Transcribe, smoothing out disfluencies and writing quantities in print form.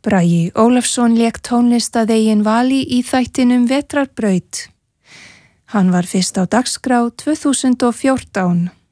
Bragi Ólafsson lék tónlist að eigin vali í þættinum Vetrarbraut. Hann var fyrst á dagskrá 2014.